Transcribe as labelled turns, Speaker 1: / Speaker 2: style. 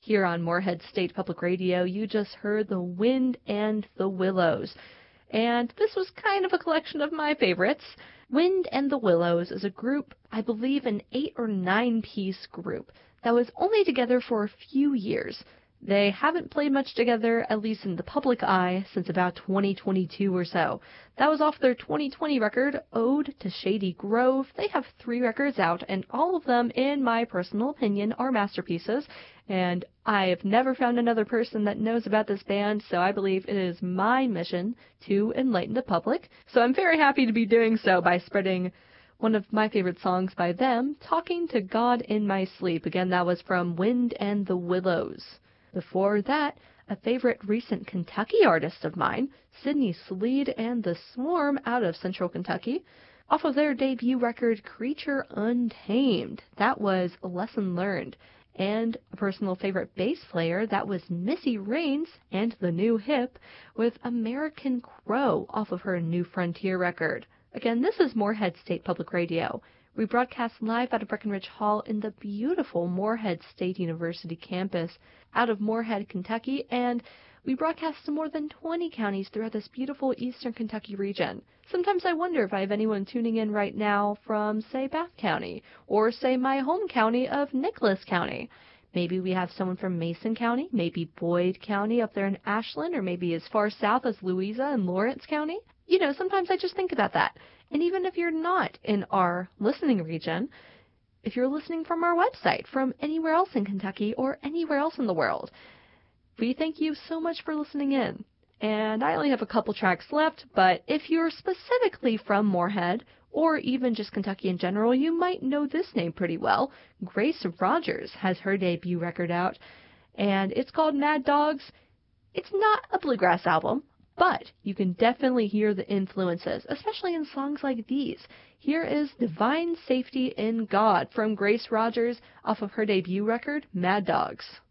Speaker 1: Here on Moorhead State Public Radio, you just heard The Wind and the Willows. And this was kind of a collection of my favorites. Wind and the Willows is a group, I believe an 8 or 9 piece group, that was only together for a few years. They haven't played much together, at least in the public eye, since about 2022 or so. That was off their 2020 record, Ode to Shady Grove. They have 3 records out, and all of them, in my personal opinion, are masterpieces. And I have never found another person that knows about this band, so I believe it is my mission to enlighten the public. So I'm very happy to be doing so by spreading one of my favorite songs by them, Talking to God in My Sleep. Again, that was from Wind and the Willows. Before that, a favorite recent Kentucky artist of mine, Sydney Sleed and the Swarm out of Central Kentucky, off of their debut record, Creature Untamed. That was Lesson Learned. And a personal favorite bass player, that was Missy Raines and the New Hip with American Crow off of her New Frontier record. Again, this is Moorhead State Public Radio. We broadcast live out of Breckenridge Hall in the beautiful Moorhead State University campus out of Moorhead, Kentucky, and we broadcast to more than 20 counties throughout this beautiful eastern Kentucky region. Sometimes I wonder if I have anyone tuning in right now from, say, Bath County, or, say, my home county of Nicholas County. Maybe we have someone from Mason County, maybe Boyd County up there in Ashland, or maybe as far south as Louisa and Lawrence County. You know, sometimes I just think about that. And even if you're not in our listening region, if you're listening from our website, from anywhere else in Kentucky or anywhere else in the world, we thank you so much for listening in. And I only have a couple tracks left, but if you're specifically from Moorhead, or even just Kentucky in general, you might know this name pretty well. Grace Rogers has her debut record out, and it's called Mad Dogs. It's not a bluegrass album, but you can definitely hear the influences, especially in songs like these. Here is Divine Safety in God from Grace Rogers off of her debut record, Mad Dogs.